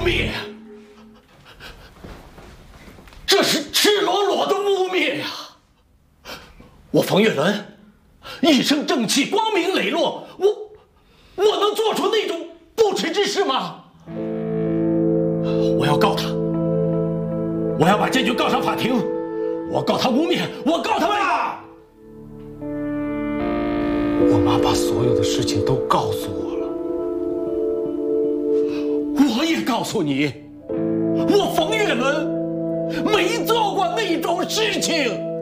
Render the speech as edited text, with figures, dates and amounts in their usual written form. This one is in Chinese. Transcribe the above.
蔑！这是赤裸裸的污蔑呀！我冯月伦一生正气，光明磊落，我能做出那种不耻之事吗？我要告他，我要把建军告上法庭，我告他污蔑，我告他妈！ 我妈把所有的事情都告诉我了。 我也告诉你，我冯月伦没做过那种事情。